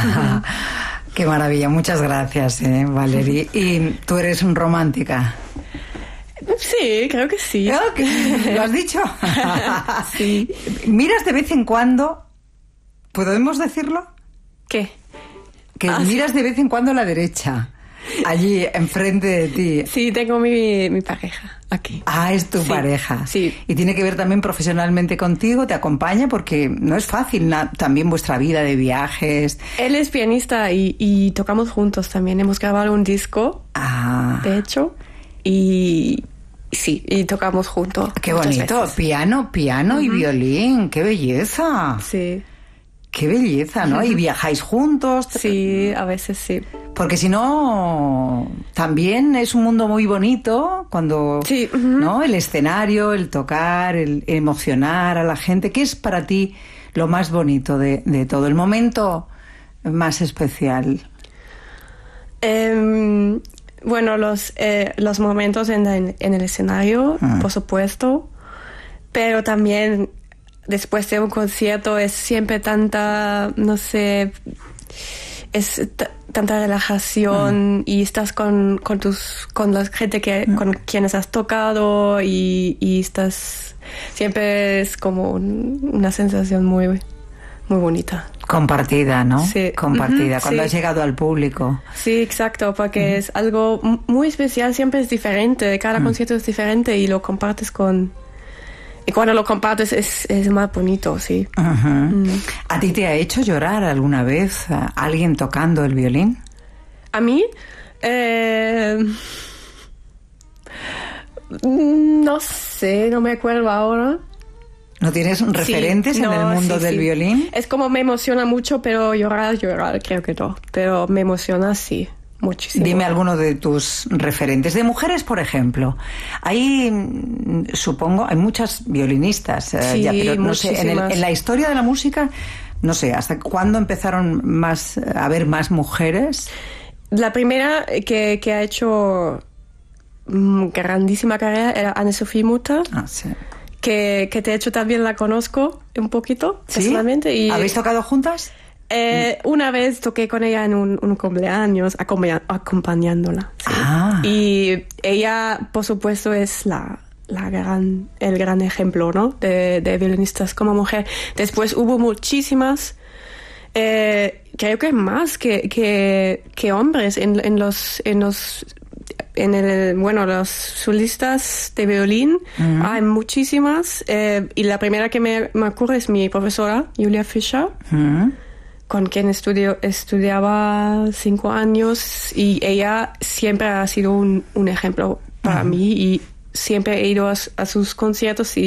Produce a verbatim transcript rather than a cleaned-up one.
Qué maravilla, muchas gracias, eh, Valerie. ¿Y tú eres un romántica? Sí, creo que sí. ¿Lo has dicho? Sí. ¿Miras de vez en cuando? ¿Podemos decirlo? ¿Qué? Que ah, miras sí. de vez en cuando a la derecha, allí enfrente de ti. Sí, tengo mi, mi pareja aquí. Ah, es tu sí, pareja. Sí. Y tiene que ver también profesionalmente contigo, te acompaña, porque no es fácil na- también vuestra vida de viajes. Él es pianista y, y tocamos juntos también. Hemos grabado un disco, Ah. de hecho, y sí, y tocamos juntos. Qué bonito, veces. piano, piano uh-huh. y violín, qué belleza. Sí. Qué belleza, ¿no? ¿Y viajáis juntos? Sí, a veces sí. Porque si no, también es un mundo muy bonito cuando, sí. uh-huh. ¿no? El escenario, el tocar, el emocionar a la gente. ¿Qué es para ti lo más bonito de, de todo? El momento más especial. Um, bueno, los, eh, los momentos en, en, en el escenario, uh-huh. por supuesto, pero también después de un concierto es siempre tanta, no sé, es t- tanta relajación mm. y estás con, con tus, con la gente que, mm. con quienes has tocado y, y estás, siempre es como un, una sensación muy, muy bonita. Compartida, ¿no? Sí. Compartida, uh-huh, cuando sí. has llegado al público. Sí, exacto, porque uh-huh. es algo muy especial, siempre es diferente, cada uh-huh. concierto es diferente y lo compartes con... Y cuando lo compartes es, es más bonito, sí. Uh-huh. Mm. ¿A ti te ha hecho llorar alguna vez a alguien tocando el violín? ¿A mí? Eh... No sé, no me acuerdo ahora. ¿No tienes referentes sí, en no, el mundo sí, del sí. violín? Es como me emociona mucho, pero llorar, llorar, creo que no. Pero me emociona, sí. Muchísimo. Dime alguno de tus referentes. De mujeres, por ejemplo. Hay, supongo, hay muchas violinistas. Eh, sí, ya, pero no sé, en, el, en la historia de la música, no sé, ¿hasta cuándo empezaron más a haber más mujeres? La primera que, que ha hecho mm, grandísima carrera era Anne-Sophie Mutter. Ah, sí. Que, que de hecho también la conozco un poquito, ¿sí? personalmente. Y ¿Habéis tocado juntas? Eh, una vez toqué con ella en un, un cumpleaños, acompaña, acompañándola. ¿sí? Ah. Y ella, por supuesto, es la, la gran, el gran ejemplo, ¿no? de, de violinistas como mujer. Después hubo muchísimas, eh, creo que más que, que, que hombres en, en los... En los en el, bueno, los solistas de violín, uh-huh. hay muchísimas. Eh, y la primera que me, me ocurre es mi profesora, Julia Fischer. Uh-huh. Con quien estudio, estudiaba cinco años y ella siempre ha sido un, un ejemplo para uh-huh. mí y siempre he ido a, a sus conciertos y